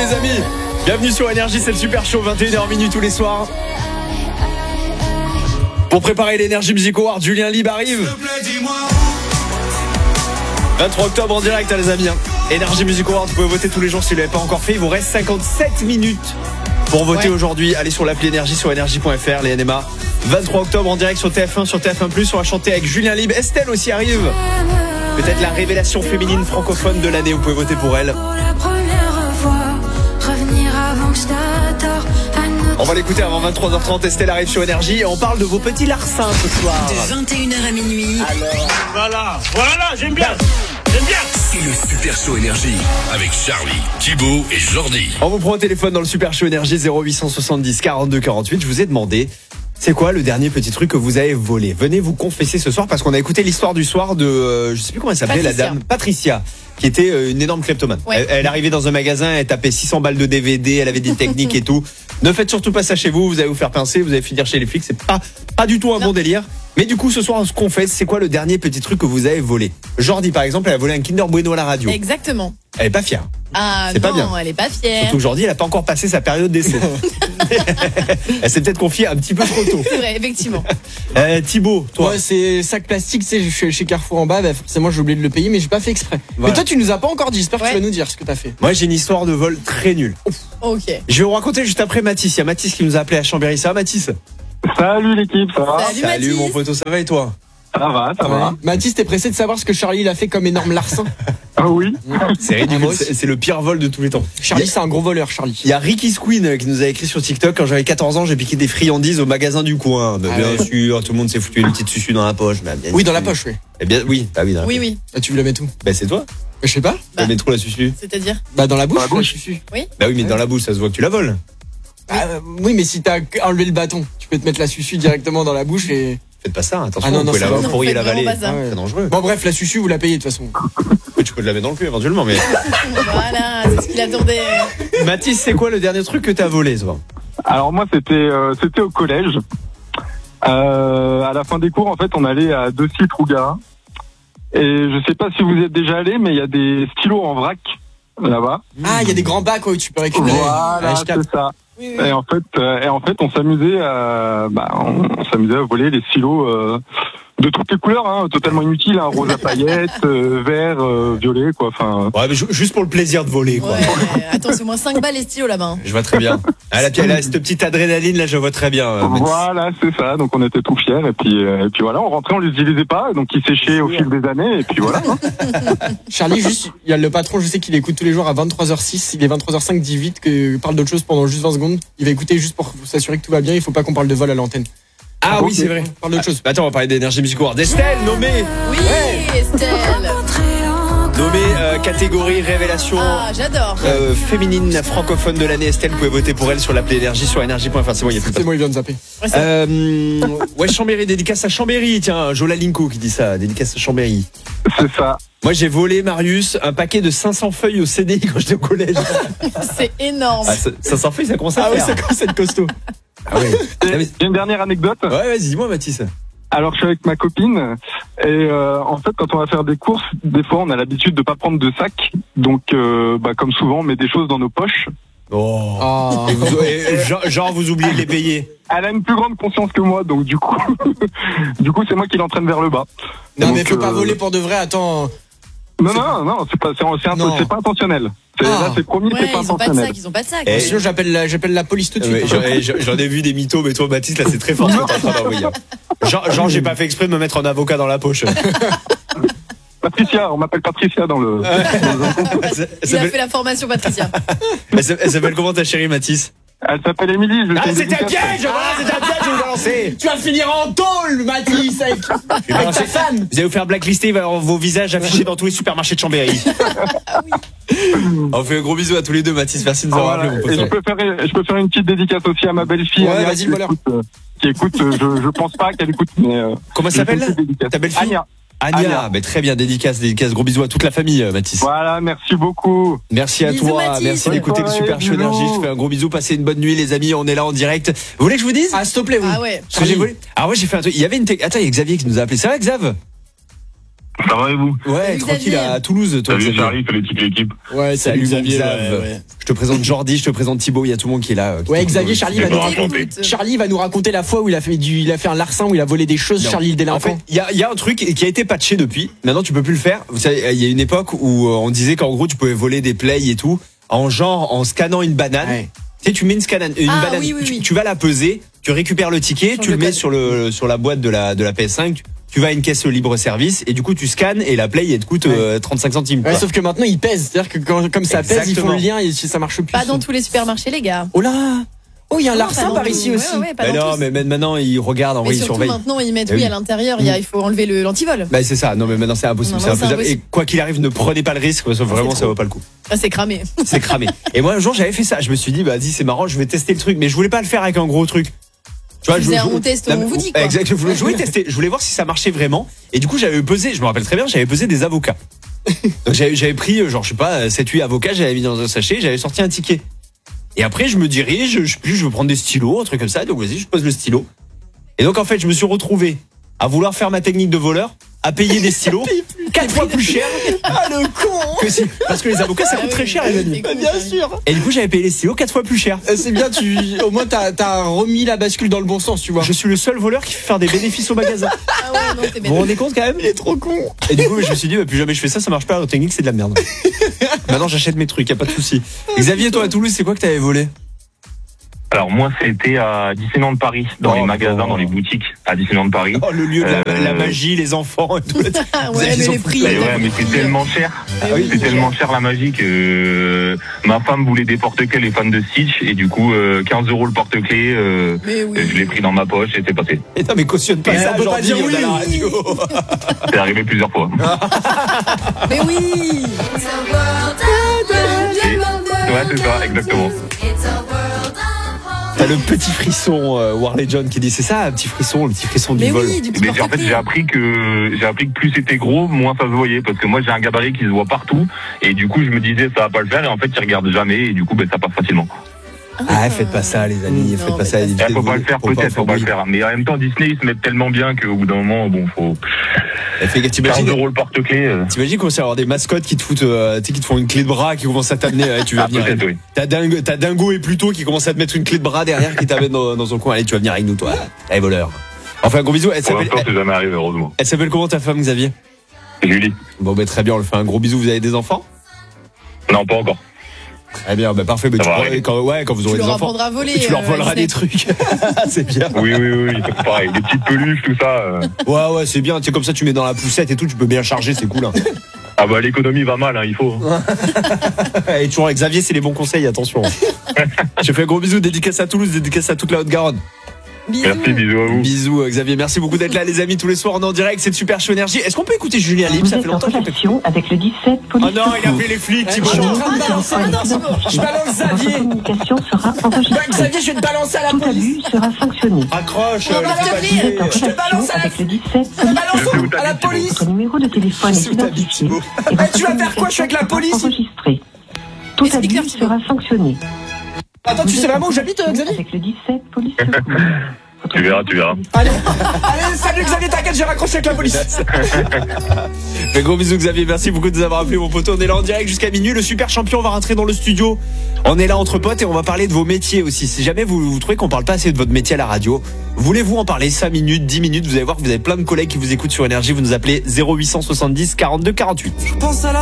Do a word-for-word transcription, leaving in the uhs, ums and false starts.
les amis. Bienvenue sur Énergie, c'est le Super Show, vingt et une heures minuit tous les soirs. Pour préparer l'Energy Music Award, Julien Libre arrive. vingt-trois octobre en direct, hein, les amis. Énergie Music Award, vous pouvez voter tous les jours si vous ne l'avez pas encore fait. Il vous reste cinquante-sept minutes pour voter ouais. aujourd'hui. Allez sur l'appli Énergie sur énergie point f r, les N M A. vingt-trois octobre en direct sur T F un, sur T F un plus. On va chanter avec Julien Libre. Estelle aussi arrive. Peut-être la révélation féminine francophone de l'année. Vous pouvez voter pour elle. On va l'écouter avant vingt-trois heures trente. Estelle arrive sur Énergie et on parle de vos petits larcins ce soir. De vingt et une heures à minuit. Alors, voilà, voilà, j'aime bien. J'aime bien. C'est le Super Show Énergie avec Charlie, Thibaut et Jordi. On vous prend au téléphone dans le Super Show Énergie zéro huit cent soixante-dix quarante-deux quarante-huit. Je vous ai demandé, c'est quoi le dernier petit truc que vous avez volé? Venez vous confesser ce soir parce qu'on a écouté l'histoire du soir de, euh, je sais plus comment elle s'appelait, Patricia. La dame Patricia, qui était euh, une énorme kleptomane. Ouais. Elle, elle arrivait dans un magasin, elle tapait six cents balles de D V D, elle avait des techniques et tout. Ne faites surtout pas ça chez vous, vous allez vous faire pincer, vous allez finir chez les flics, c'est pas, pas du tout un non. bon délire. Mais du coup, ce soir, on se confesse, c'est quoi le dernier petit truc que vous avez volé? Jordi, par exemple, elle a volé un Kinder Bueno à la radio. Exactement. Elle est pas fière. Ah c'est non, pas bien. Elle est pas fière. Surtout que Jordi, elle a pas encore passé sa période d'essai. Elle s'est peut-être confiée un petit peu trop tôt. C'est vrai, effectivement. Euh, Thibaut, toi. Moi, c'est sac plastique, tu sais, je suis chez Carrefour en bas, bah, forcément, j'ai oublié de le payer, mais j'ai pas fait exprès. Voilà. Mais toi, tu nous as pas encore dit, j'espère ouais. que tu vas nous dire ce que t'as fait. Moi, j'ai une histoire de vol très nulle. Ok. Je vais vous raconter juste après Mathis. Il y a Mathis qui nous a appelé à Chambéry. Ça va, Mathis? Salut l'équipe, ça va? Salut, Salut Mathis. mon poteau, ça va et toi? Ça va, ça ouais. va. Mathis, t'es pressé de savoir ce que Charlie il a fait comme énorme larcin? Ah oui. C'est ridicule, c'est, c'est le pire vol de tous les temps. Charlie, c'est un gros voleur, Charlie. Il y a Ricky Squeen qui nous a écrit sur TikTok. Quand j'avais quatorze ans, j'ai piqué des friandises au magasin du coin. Bah, ah bien ouais. sûr, tout le monde s'est foutu une petite susu dans la poche. Bah, bien oui, sûr. dans la poche, oui. Eh bien, oui, bah oui, dans la oui, poche. oui. Ah, tu me la mets où? Bah, c'est toi. Je sais pas. Bah, tu mets trop la susu. C'est-à-dire? Bah, dans la bouche. Dans la bouche. La susu. Oui. Bah oui, mais ouais. dans la bouche, ça se voit que tu la voles. Oui. Ah, oui, mais si t'as enlevé le bâton, tu peux te mettre la susu directement dans la bouche et. Faites pas ça, attention, ah non, vous non, pouvez la non, pourrier l'avaler. ah ouais. C'est dangereux. Bon, bref, la susu, vous la payez de toute façon. Oui, tu peux te la mettre dans le cul éventuellement, mais. Voilà, c'est ce qu'il attendait. Mathis, c'est quoi le dernier truc que t'as volé, toi? Alors moi, c'était euh, c'était au collège. Euh, à la fin des cours, en fait, on allait à deux sites Rougarin. Et je sais pas si vous y êtes déjà allé, mais il y a des stylos en vrac là-bas. Ah, il y a des grands bacs où tu peux récupérer. Voilà, ouais, c'est ça. Oui, oui. Et en fait, euh, et en fait, on s'amusait à, bah, on, on s'amusait à voler les stylos euh, de toutes les couleurs, hein, totalement inutiles, hein, rose à paillettes, euh, vert, euh, violet, quoi. Enfin. Ouais, mais juste pour le plaisir de voler, quoi. Ouais, attends, c'est au moins cinq balles les stylos là-bas. Je vois très bien. Ah, là, là, cette petite adrénaline, là, je vois très bien. Euh, voilà, c'est ça. Donc, on était tout fiers. Et puis, euh, et puis voilà, on rentrait, on les utilisait pas. Donc, ils séchaient au fil des années. Et puis voilà. Hein. Charlie, juste, il y a le patron, je sais qu'il écoute tous les jours à vingt-trois heures six. Il est vingt-trois heures cinq, dit vite que parle d'autre chose pendant juste vingt secondes. Il va écouter juste pour s'assurer que tout va bien. Il faut pas qu'on parle de vol à l'antenne. Ah oui, c'est vrai. Parle d'autre chose. Bah, attends, on va parler d'Énergie Music Award. Estelle, nommée. Oui, ouais. Estelle. Nommée euh, catégorie révélation ah, j'adore. Euh, féminine francophone de l'année. Estelle, vous pouvez voter pour elle sur l'appli Énergie sur énergie point f r. C'est bon, il y a plus de C'est bon, il vient de zapper. Ouais, euh, ouais, Chambéry, dédicace à Chambéry. Tiens, Jola Linko qui dit ça, dédicace à Chambéry. C'est ça. Moi, j'ai volé, Marius, un paquet de cinq cents feuilles au C D I quand j'étais au collège. C'est énorme. Ah, cinq cents feuilles, ça commence à ah faire. Ah oui, ça commence à être costaud. Ah ouais. J'ai une dernière anecdote. Ouais, vas-y, dis-moi, Mathis. Alors, je suis avec ma copine et euh, en fait, quand on va faire des courses, des fois, on a l'habitude de pas prendre de sac. Donc, euh, bah, comme souvent, on met des choses dans nos poches. Oh. Oh. Et vous, et, genre, genre, vous oubliez de les payer. Elle a une plus grande conscience que moi, donc du coup, du coup, c'est moi qui l'entraîne vers le bas. Non, donc, mais faut euh... pas voler pour de vrai. Attends. Non, c'est... non, non, c'est pas, c'est, c'est, un, c'est pas intentionnel. C'est, ah. Là, c'est promis, ouais, c'est pas ils ont intentionnel. pas de sac, ils ont pas de sac. Et sinon, j'appelle la, j'appelle la police tout de suite. Ouais, j'en, j'en ai vu des mythos, mais toi, Mathis, là, c'est très fort ce que t'es en train d'envoyer. Genre, genre, j'ai pas fait exprès de me mettre en avocat dans la poche. Patricia, on m'appelle Patricia dans le. Il a fait la formation, Patricia. Elle s'appelle comment ta chérie, Mathis? Elle s'appelle Émilie. Ah, c'était un piège! Voilà, c'était un piège, je vous ai lancé! Tu vas finir en tôle, Mathis, avec, avec ta femme! Vous allez vous faire blacklister, il va y avoir vos visages affichés dans tous les supermarchés de Chambéry. Ah oui. On fait un gros bisou à tous les deux, Mathis. Merci de nous avoir voilà. appelé, mon pote. Et je peux faire, je peux faire une petite dédicace aussi à ma belle-fille. Ouais, Ania, vas-y, qui le voleur. écoute, euh, qui écoute, euh, je, je pense pas qu'elle écoute, mais. Euh, Comment elle s'appelle, ta belle-fille? Ania. Ania, Ania. bah, très bien, dédicace, dédicace, gros bisous à toute la famille, Mathis. Voilà, merci beaucoup. Merci à Bisous, toi, Mathis. merci d'écouter le Super Show Énergie. Je fais un gros bisou, passez une bonne nuit, les amis, on est là en direct. Vous voulez que je vous dise? Ah, s'il te plaît, oui. Ah ouais. Ce que j'ai volé. Ah ouais, j'ai fait un truc. Il y avait une. Te... Attends, il y a Xavier qui nous a appelé. C'est vrai, Xav? Ça va et vous? Ouais, Salut, tranquille Xavier. à Toulouse, toi. Salut Xavier. Charlie, salut toute l'équipe. Ouais, Salut, salut Xavier. Xav. ouais, ouais. Je te présente Jordi, je te présente Thibaut, il y a tout le monde qui est là. euh, qui Ouais, t'écoute. Xavier, Charlie va nous D'accord. raconter. Charlie va nous raconter la fois où il a fait du, il a fait un larcin où il a volé des choses. Non. Charlie le En délinquant. fait, il y a, il y a un truc qui a été patché depuis. Maintenant, tu peux plus le faire. Vous savez, il y a une époque où euh, on disait qu'en gros, tu pouvais voler des plays et tout, en genre, en scannant une banane. Ouais. Tu sais, tu mets une, scanane, une Ah, banane, oui, oui, tu, oui. tu vas la peser, tu récupères le ticket, Change tu le le mets code. sur le sur la boîte de la de la P S cinq. Tu, tu vas à une caisse libre service et du coup tu scannes et la play elle te coûte euh, trente-cinq centimes. Ouais, quoi. sauf que maintenant il pèse, c'est-à-dire que quand, comme ça pèse, ils font le lien et ça marche plus. Pas dans tous les supermarchés, les gars. Oh là. Oh, il y a un Non, larcin pas dans par tous. ici Ouais, aussi. ouais, pas Mais dans non, tous. mais même maintenant ils regardent, en Mais vrai ils surtout surveillent. maintenant, ils mettent Eh oui, oui. à l'intérieur. Il y a- il faut enlever le l'antivol. Bah c'est ça. Non mais maintenant c'est impossible, Non, c'est non, c'est infaisable. Et impossible. quoi qu'il arrive, ne prenez pas le risque parce que vraiment c'est ça trop. vaut pas le coup. Ah, c'est cramé. C'est cramé. Et moi un jour j'avais fait ça. Je me suis dit bah dis c'est marrant, je vais tester le truc, mais je voulais pas le faire avec un gros truc. Tu Tu faisais un on teste, Non, on mais- vous dit, quoi. Exact. Je voulais, je voulais tester. Je voulais voir si ça marchait vraiment. Et du coup j'avais pesé. Je me rappelle très bien. J'avais pesé des avocats. Donc j'avais j'avais pris euh, genre je sais pas sept huit avocats. J'avais mis dans un sachet. J'avais sorti un ticket. Et après je me dirige. Je sais plus. Je veux prendre des stylos, un truc comme ça. Donc vas-y, je pose le stylo. Et donc en fait je me suis retrouvé à vouloir faire ma technique de voleur, à payer des stylos quatre fois plus cher Ah le con. que si. Parce que les avocats ça coûte très cher les amis. C'est Bien con, sûr. Et du coup j'avais payé les stylos quatre fois plus cher. Euh, C'est bien, tu, au moins t'as, t'as remis la bascule dans le bon sens, tu vois. Je suis le seul voleur qui fait faire des bénéfices au magasin. Ah ouais, non, c'est Vous bête. vous rendez compte quand même? Il est trop con. Et du coup, je me suis dit, bah, plus jamais je fais ça, ça marche pas. La technique, c'est de la merde. Maintenant, j'achète mes trucs, y a pas de souci. Xavier, toi à Toulouse, c'est quoi que t'avais volé? Alors moi c'était à Disneyland Paris, dans Oh, les magasins, bon. dans les boutiques à Disneyland Paris. Oh, le lieu de la, Euh, la magie, les enfants et tout. Ah Vous avez ouais, mais des les enfants- prix. Mais les ouais, mais prix. c'est tellement cher. Ah oui, C'est tellement cher la magie que euh, ma femme voulait des porte-clés, les fans de Stitch, et du coup euh, quinze euros le porte-clés. Euh, Mais oui. je l'ai pris dans ma poche et c'est passé. Et non, mais cautionne pas Mais ça, on peut pas Jordi, dire on est à la oui. radio. C'est arrivé plusieurs fois. Mais oui. Et- ouais, c'est ça, exactement. T'as le petit frisson, euh, Warley John, qui dit, c'est ça, un petit frisson, le petit frisson du Mais vol. oui, du petit Mais j'ai- en fait, porte-clés. j'ai appris que j'ai appris que plus c'était gros, moins ça se voyait, parce que moi j'ai un gabarit qui se voit partout, et du coup je me disais ça va pas le faire, et en fait il regarde jamais, et du coup ben ça passe facilement. Ah, faites pas ça, les amis, Non, faites pas mais ça. pas- évitez Il faut de pas voler. le faire, Faut peut-être, faut pas le oui. faire. Mais en même temps, Disney ils se mettent tellement bien qu'au bout d'un moment, bon, faut Et fait, quinze T'imagines, euros le porte-clés. Euh... t'imagines qu'on va avoir des mascottes qui te foutent, euh, tu sais, qui te font une clé de bras, qui commencent à t'amener, euh, tu vas Ah, venir. peut-être, oui. T'as Dingo, t'as Dingo et Pluto qui commencent à te mettre une clé de bras derrière qui t'amène dans, dans son coin. Allez, tu vas venir avec nous, toi. Allez, voleur. Enfin, gros bisou. Elle Pour s'appelle, l'instant, elle, c'est jamais arrivé, heureusement. elle s'appelle comment ta femme, Xavier? Julie. Bon, bah, très bien, on le fait un gros bisou. Vous avez des enfants? Non, pas encore. Très bien, bah, parfait. Bah, Ça tu va pourras- arriver. quand, ouais, quand vous aurez Tu des leur enfants. apprendras à voler, Tu leur euh, voleras des Disney. trucs. C'est bien. Oui, oui, oui, oui, c'est pareil. Des petites peluches, tout ça. euh. Ouais, ouais, c'est bien. Tu sais, comme ça, tu mets dans la poussette et tout, tu peux bien charger, c'est cool, hein. Ah bah l'économie va mal, hein, il faut. Et toujours avec Xavier, c'est les bons conseils, attention. Je fais un gros bisou, dédicace à Toulouse, dédicace à toute la Haute-Garonne. Bisous. Merci, bisous à vous. Bisous, euh, Xavier. Merci beaucoup d'être là, les amis. Tous les soirs, on est en direct. C'est de Super Show Énergie. Est-ce qu'on peut écouter Julien Libre? Vous Ça fait êtes en longtemps que j'ai pas écouté. relation avec le dix-sept Oh police. non, il a appelé les flics, Je Thibaut. suis en train de balancer. Ah non, c'est bon. Je balance Votre Xavier. communication sera Bah, enregistrée. Xavier, je vais te balancer à la Tout police. abus sera sanctionné. Raccroche, Non, euh, bah, laisse s'il pas te Vous plaît. êtes en Je te balance relation à la- avec le dix-sept Je te police. balance Je sais où où À la t'habites, police. Votre numéro de téléphone Je est sais où t'habites, identifié. Thibaut. Et Eh, votre tu vas faire quoi? Je suis avec la communication police. sera enregistrée. Tout Explique-leur, abus Thibaut. sera sanctionné. Attends, tu sais vraiment où j'habite, euh, Xavier? Avec le dix-sept police. secours. Votre Tu verras, tu verras. Allez, allez, salut Xavier, t'inquiète, j'ai raccroché avec la police. Mais gros bisous, Xavier. Merci beaucoup de nous avoir appelé, mon poteau. On est là en direct jusqu'à minuit. Le super champion va rentrer dans le studio. On est là entre potes et on va parler de vos métiers aussi. Si jamais vous, vous trouvez qu'on parle pas assez de votre métier à la radio, voulez-vous en parler cinq minutes, dix minutes? Vous allez voir que vous avez plein de collègues qui vous écoutent sur Énergie. Vous nous appelez zéro huit cent soixante-dix quarante-deux quarante-huit.